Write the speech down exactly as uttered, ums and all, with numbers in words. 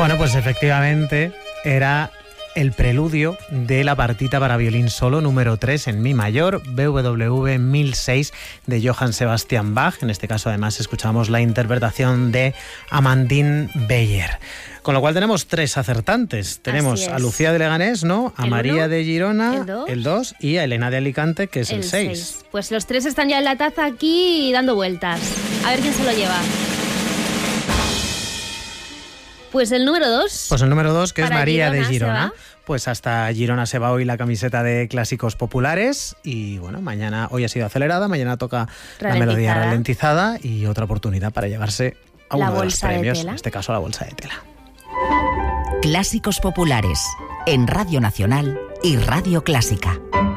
Bueno, pues efectivamente era el preludio de la partita para violín solo número tres en mi mayor, B W V mil seis de Johann Sebastian Bach. En este caso, además, escuchamos la interpretación de Amandine Beyer. Con lo cual tenemos tres acertantes. Tenemos a Lucía de Leganés, ¿no? A El María uno, de Girona, el dos. el dos, y a Elena de Alicante, que es el, El seis. seis. Pues los tres están ya en la taza aquí dando vueltas. A ver quién se lo lleva. Pues el número dos. Pues el número dos, que es Para María Girona, de ¿se Girona. va? Pues hasta Girona se va hoy la camiseta de clásicos populares. Y bueno, mañana, hoy ha sido acelerada, mañana toca la melodía ralentizada y otra oportunidad para llevarse a La uno de los bolsa de premios, tela. en este caso la bolsa de tela. Clásicos populares en Radio Nacional y Radio Clásica.